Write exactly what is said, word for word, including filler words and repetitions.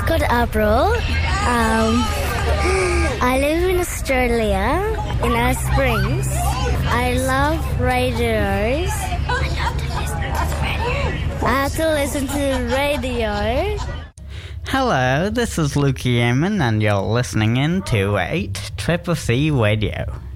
called April. Um, I live in Australia, in Alice Springs. I love radios. I have to listen to radio. Hello, this is Luke Yeaman, and you're listening in to eight Triple C Radio.